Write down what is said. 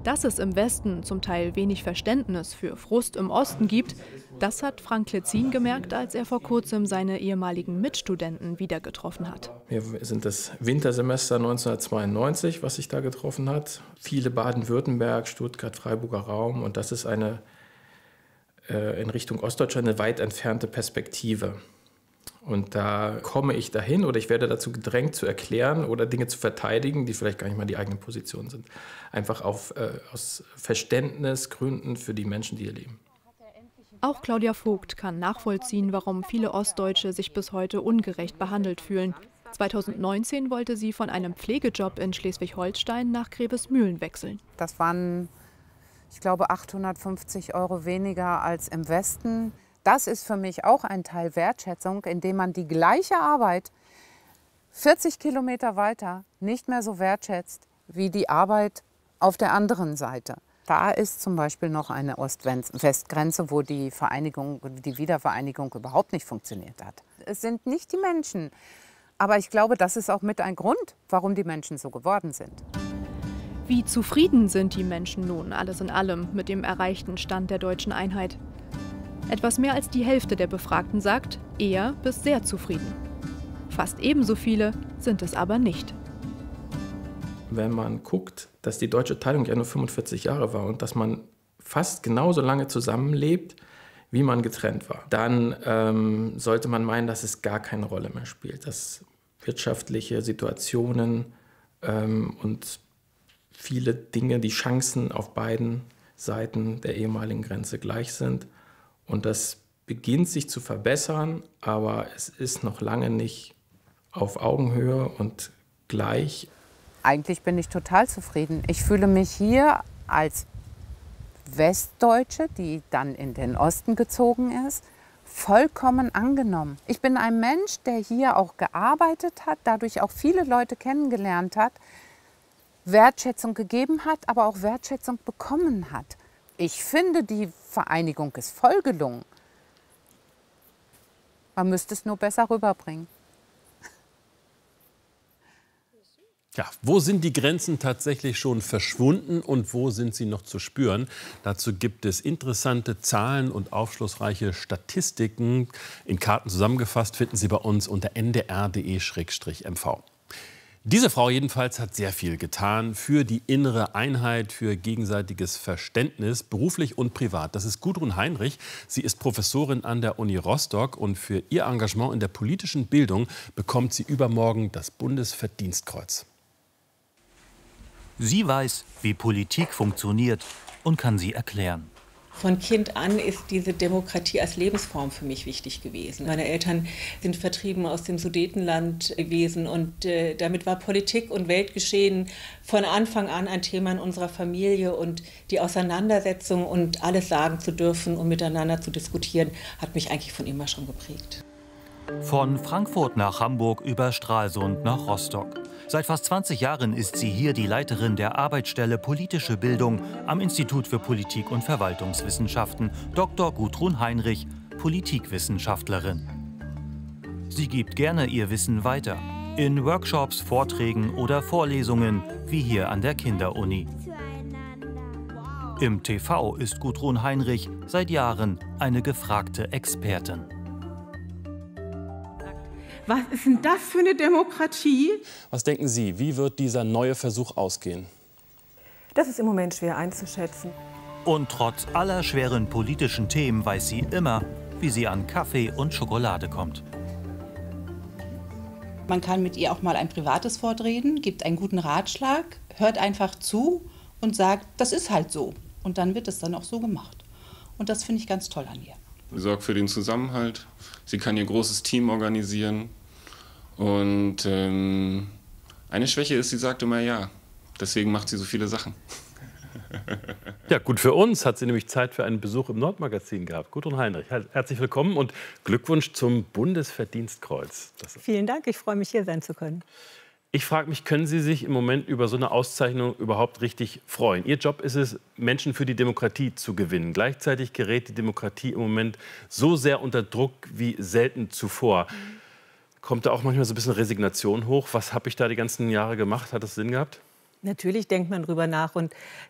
Dass es im Westen zum Teil wenig Verständnis für Frust im Osten gibt, das hat Frank Klitzin gemerkt, als er vor kurzem seine ehemaligen Mitstudenten wieder getroffen hat. Wir sind das Wintersemester 1992, was sich da getroffen hat. Viele Baden-Württemberg, Stuttgart, Freiburger Raum. Und das ist in Richtung Ostdeutschland eine weit entfernte Perspektive. Und da komme ich dahin oder ich werde dazu gedrängt zu erklären oder Dinge zu verteidigen, die vielleicht gar nicht mal die eigene Position sind. Einfach aus Verständnisgründen für die Menschen, die hier leben. Auch Claudia Vogt kann nachvollziehen, warum viele Ostdeutsche sich bis heute ungerecht behandelt fühlen. 2019 wollte sie von einem Pflegejob in Schleswig-Holstein nach Grevesmühlen wechseln. Das waren, ich glaube, 850 € weniger als im Westen. Das ist für mich auch ein Teil Wertschätzung, indem man die gleiche Arbeit 40 Kilometer weiter nicht mehr so wertschätzt wie die Arbeit auf der anderen Seite. Da ist zum Beispiel noch eine Ost-West-Grenze, wo die Wiedervereinigung überhaupt nicht funktioniert hat. Es sind nicht die Menschen, aber ich glaube, das ist auch mit ein Grund, warum die Menschen so geworden sind. Wie zufrieden sind die Menschen nun alles in allem mit dem erreichten Stand der deutschen Einheit? Etwas mehr als die Hälfte der Befragten sagt, eher bis sehr zufrieden. Fast ebenso viele sind es aber nicht. Wenn man guckt, dass die deutsche Teilung ja nur 45 Jahre war und dass man fast genauso lange zusammenlebt, wie man getrennt war, dann sollte man meinen, dass es gar keine Rolle mehr spielt. Dass wirtschaftliche Situationen und viele Dinge, die Chancen auf beiden Seiten der ehemaligen Grenze gleich sind. Und das beginnt sich zu verbessern, aber es ist noch lange nicht auf Augenhöhe und gleich. Eigentlich bin ich total zufrieden. Ich fühle mich hier als Westdeutsche, die dann in den Osten gezogen ist, vollkommen angenommen. Ich bin ein Mensch, der hier auch gearbeitet hat, dadurch auch viele Leute kennengelernt hat, Wertschätzung gegeben hat, aber auch Wertschätzung bekommen hat. Ich finde, die Vereinigung ist voll gelungen. Man müsste es nur besser rüberbringen. Ja, wo sind die Grenzen tatsächlich schon verschwunden und wo sind sie noch zu spüren? Dazu gibt es interessante Zahlen und aufschlussreiche Statistiken. In Karten zusammengefasst finden Sie bei uns unter ndr.de/mv. Diese Frau jedenfalls hat sehr viel getan für die innere Einheit, für gegenseitiges Verständnis, beruflich und privat. Das ist Gudrun Heinrich. Sie ist Professorin an der Uni Rostock und für ihr Engagement in der politischen Bildung bekommt sie übermorgen das Bundesverdienstkreuz. Sie weiß, wie Politik funktioniert und kann sie erklären. Von Kind an ist diese Demokratie als Lebensform für mich wichtig gewesen. Meine Eltern sind vertrieben aus dem Sudetenland gewesen und damit war Politik und Weltgeschehen von Anfang an ein Thema in unserer Familie und die Auseinandersetzung und alles sagen zu dürfen und miteinander zu diskutieren, hat mich eigentlich von immer schon geprägt. Von Frankfurt nach Hamburg über Stralsund nach Rostock. Seit fast 20 Jahren ist sie hier die Leiterin der Arbeitsstelle Politische Bildung am Institut für Politik- und Verwaltungswissenschaften, Dr. Gudrun Heinrich, Politikwissenschaftlerin. Sie gibt gerne ihr Wissen weiter, in Workshops, Vorträgen oder Vorlesungen, wie hier an der Kinderuni. Im TV ist Gudrun Heinrich seit Jahren eine gefragte Expertin. Was ist denn das für eine Demokratie? Was denken Sie, wie wird dieser neue Versuch ausgehen? Das ist im Moment schwer einzuschätzen. Und trotz aller schweren politischen Themen weiß sie immer, wie sie an Kaffee und Schokolade kommt. Man kann mit ihr auch mal ein privates Wort reden, gibt einen guten Ratschlag, hört einfach zu und sagt, das ist halt so. Und dann wird es dann auch so gemacht. Und das finde ich ganz toll an ihr. Sie sorgt für den Zusammenhalt, sie kann ihr großes Team organisieren und eine Schwäche ist, sie sagt immer ja. Deswegen macht sie so viele Sachen. Ja, gut für uns hat sie nämlich Zeit für einen Besuch im Nordmagazin gehabt. Gudrun Heinrich, herzlich willkommen und Glückwunsch zum Bundesverdienstkreuz. Vielen Dank, ich freue mich, hier sein zu können. Ich frage mich, können Sie sich im Moment über so eine Auszeichnung überhaupt richtig freuen? Ihr Job ist es, Menschen für die Demokratie zu gewinnen. Gleichzeitig gerät die Demokratie im Moment so sehr unter Druck wie selten zuvor. Kommt da auch manchmal so ein bisschen Resignation hoch? Was habe ich da die ganzen Jahre gemacht? Hat das Sinn gehabt? Natürlich denkt man drüber nach und